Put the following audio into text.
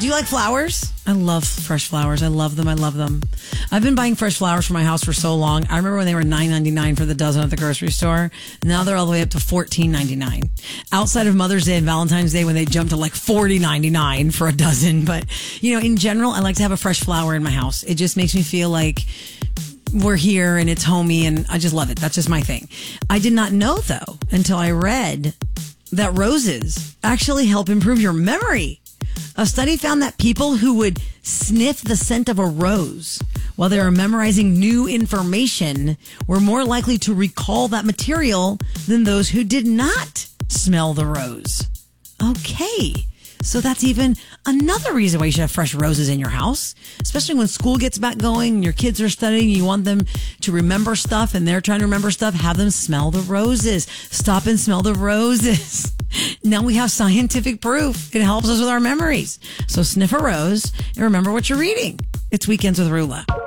Do you like flowers? I love fresh flowers. I love them. I love them. I've been buying fresh flowers for my house for so long. I remember when they were $9.99 for the dozen at the grocery store. Now they're all the way up to $14.99. Outside of Mother's Day and Valentine's Day when they jumped to like $40.99 for a dozen. But, you know, in general, I like to have a fresh flower in my house. It just makes me feel like we're here and it's homey and I just love it. That's just my thing. I did not know, though, until I read that roses actually help improve your memory. A study found that people who would sniff the scent of a rose while they were memorizing new information were more likely to recall that material than those who did not smell the rose. Okay. So that's even another reason why you should have fresh roses in your house, especially when school gets back going and your kids are studying. You want them to remember stuff and they're trying to remember stuff. Have them smell the roses. Stop and smell the roses. Now we have scientific proof. It helps us with our memories. So sniff a rose and remember what you're reading. It's Weekends with Rula.